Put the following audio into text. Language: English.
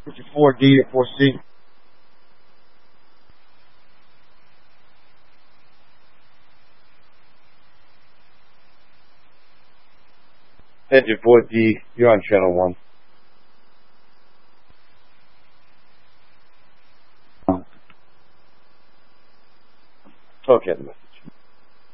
4D or 4C. Engine 4D, you're on channel 1. Okay.